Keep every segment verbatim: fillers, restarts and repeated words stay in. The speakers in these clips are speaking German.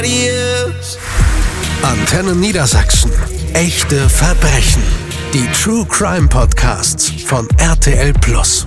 Antenne Niedersachsen. Echte Verbrechen. Die True Crime Podcasts von R T L Plus.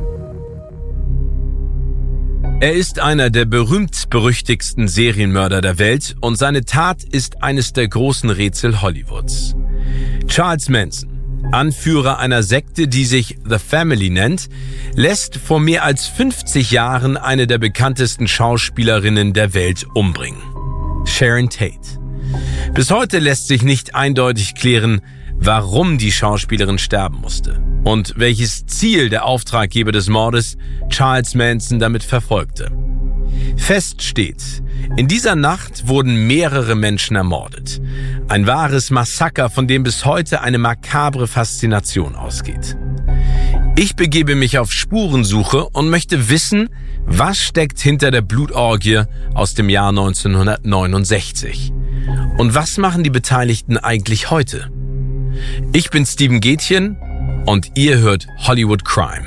Er ist einer der berühmt-berüchtigsten Serienmörder der Welt und seine Tat ist eines der großen Rätsel Hollywoods. Charles Manson, Anführer einer Sekte, die sich The Family nennt, lässt vor mehr als fünfzig Jahren eine der bekanntesten Schauspielerinnen der Welt umbringen: Sharon Tate. Bis heute lässt sich nicht eindeutig klären, warum die Schauspielerin sterben musste und welches Ziel der Auftraggeber des Mordes, Charles Manson, damit verfolgte. Fest steht, in dieser Nacht wurden mehrere Menschen ermordet. Ein wahres Massaker, von dem bis heute eine makabre Faszination ausgeht. Ich begebe mich auf Spurensuche und möchte wissen, was steckt hinter der Blutorgie aus dem Jahr neunzehnhundertneunundsechzig. Und was machen die Beteiligten eigentlich heute? Ich bin Steven Gätchen und ihr hört Hollywood Crime.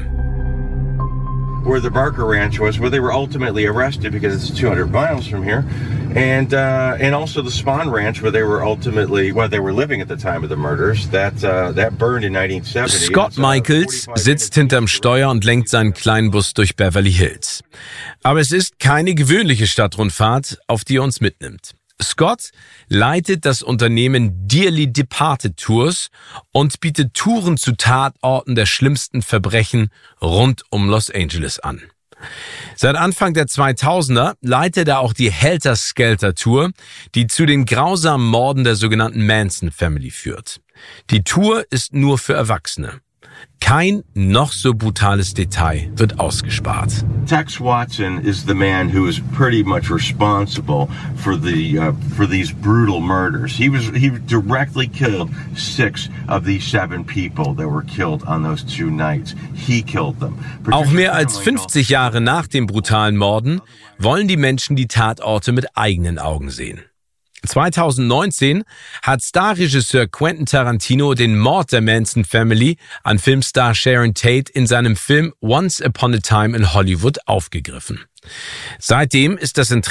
Where the Barker Ranch was, where they were ultimately arrested because it's two hundred miles from here, and uh, and also the Spahn Ranch, where they were ultimately, well, they were living at the time of the murders. That uh, that burned in nineteen seventy. Scott Michaels sitzt hinterm Steuer und lenkt seinen kleinen Bus durch Beverly Hills. Aber es ist keine gewöhnliche Stadtrundfahrt, auf die er uns mitnimmt. Scott leitet das Unternehmen Dearly Departed Tours und bietet Touren zu Tatorten der schlimmsten Verbrechen rund um Los Angeles an. Seit Anfang der zweitausender leitet er auch die Helter Skelter Tour, die zu den grausamen Morden der sogenannten Manson Family führt. Die Tour ist nur für Erwachsene. Kein noch so brutales Detail wird ausgespart. Tex Watson is the man who is pretty much responsible for the uh, for these brutal murders. He was he directly killed six of these seven people that were killed on those two nights. He killed them. Auch mehr als fünfzig Jahre nach den brutalen Morden wollen die Menschen die Tatorte mit eigenen Augen sehen. zweitausendneunzehn hat Starregisseur Quentin Tarantino den Mord der Manson Family an Filmstar Sharon Tate in seinem Film Once Upon a Time in Hollywood aufgegriffen. Seitdem ist das Interesse